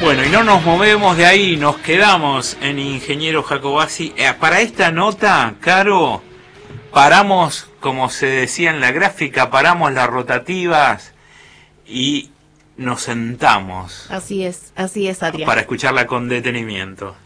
Bueno, y no nos movemos de ahí, nos quedamos en Ingeniero Jacobacci. Para esta nota, Caro, paramos, como se decía en la gráfica, paramos las rotativas y nos sentamos. Así es, Adrián. Para escucharla con detenimiento.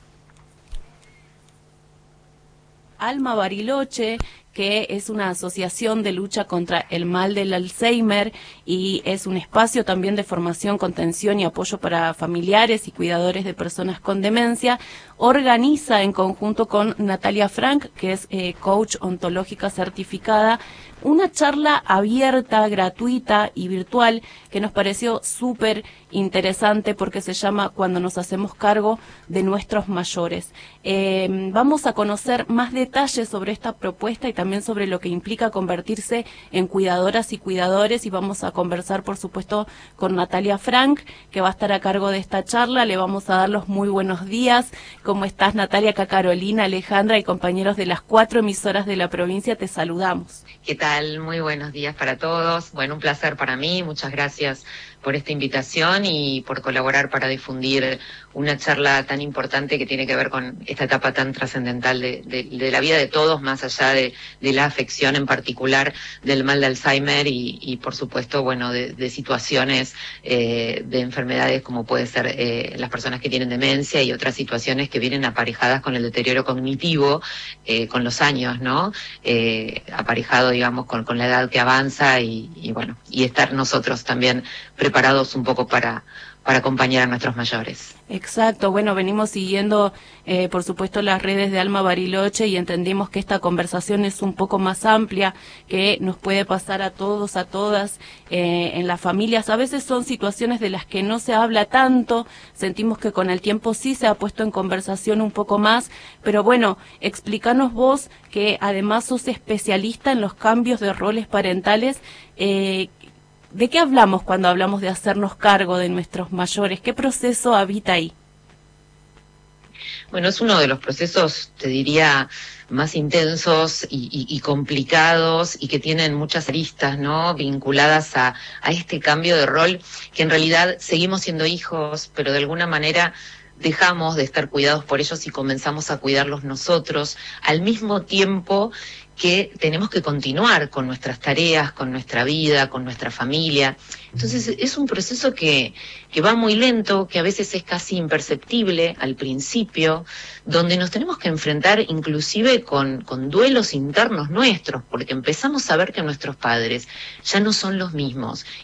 Alma Bariloche, que es una asociación de lucha contra el mal del Alzheimer y es un espacio también de formación, contención y apoyo para familiares y cuidadores de personas con demencia, organiza en conjunto con Natalia Frank, que es coach ontológica certificada, una charla abierta, gratuita y virtual que nos pareció súper interesante porque se llama Cuando nos hacemos cargo de nuestros mayores. Vamos a conocer más detalles sobre esta propuesta y también sobre lo que implica convertirse en cuidadoras y cuidadores, y vamos a conversar, por supuesto, con Natalia Frank, que va a estar a cargo de esta charla. Le vamos a dar los muy buenos días. ¿Cómo estás, Natalia? Acá Carolina, Alejandra y compañeros de las 4 emisoras de la provincia, te saludamos. ¿Qué tal? Muy buenos días para todos. Bueno, un placer para mí. Muchas gracias por esta invitación y por colaborar para difundir una charla tan importante que tiene que ver con esta etapa tan trascendental de la vida de todos, más allá de la afección en particular del mal de Alzheimer y por supuesto, bueno, de situaciones de enfermedades como puede ser las personas que tienen demencia y otras situaciones que vienen aparejadas con el deterioro cognitivo con los años, ¿no? Aparejado, digamos, con la edad que avanza y bueno, y estar nosotros también preparados un poco para acompañar a nuestros mayores. Exacto, bueno, venimos siguiendo, por supuesto, las redes de Alma Bariloche y entendimos que esta conversación es un poco más amplia, que nos puede pasar a todos, a todas, en las familias. A veces son situaciones de las que no se habla tanto, sentimos que con el tiempo sí se ha puesto en conversación un poco más, pero bueno, explícanos vos, que además sos especialista en los cambios de roles parentales, ¿de qué hablamos cuando hablamos de hacernos cargo de nuestros mayores? ¿Qué proceso habita ahí? Bueno, es uno de los procesos, te diría, más intensos y complicados y que tienen muchas aristas, ¿no? Vinculadas a este cambio de rol, que en realidad seguimos siendo hijos, pero de alguna manera dejamos de estar cuidados por ellos y comenzamos a cuidarlos nosotros, al mismo tiempo que tenemos que continuar con nuestras tareas, con nuestra vida, con nuestra familia. Entonces es un proceso que va muy lento, que a veces es casi imperceptible al principio, donde nos tenemos que enfrentar inclusive con duelos internos nuestros, porque empezamos a ver que nuestros padres ya no son los mismos